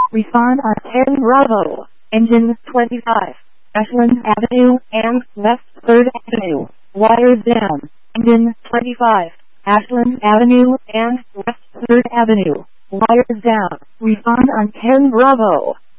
Respond on 10 Bravo. Engine 25. Ashland Avenue and West 3rd Avenue. Wires down. Engine 25. Ashland Avenue and West 3rd Avenue. Wires down. Respond on 10 Bravo.